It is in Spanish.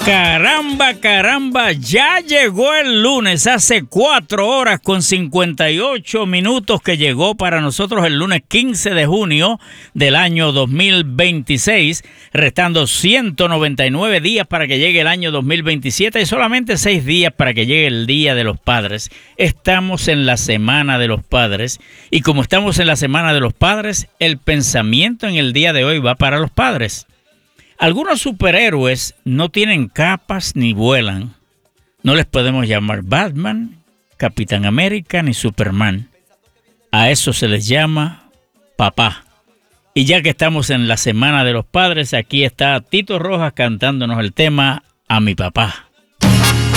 Caramba, caramba, ya llegó el lunes, hace 4 horas con 58 minutos que llegó para nosotros el lunes 15 de junio del año 2026, restando 199 días para que llegue el año 2027 y solamente 6 días para que llegue el Día de los Padres. Estamos en la Semana de los Padres y como estamos en la Semana de los Padres, el pensamiento en el día de hoy va para los padres. Algunos superhéroes no tienen capas ni vuelan. No les podemos llamar Batman, Capitán América ni Superman. A eso se les llama papá. Y ya que estamos en la Semana de los Padres, aquí está Tito Rojas cantándonos el tema A mi papá.